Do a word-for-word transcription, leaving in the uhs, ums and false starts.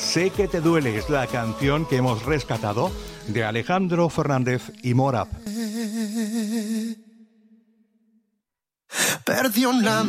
Sé que te duele es la canción que hemos rescatado de Alejandro Fernández y Morap. Perdí una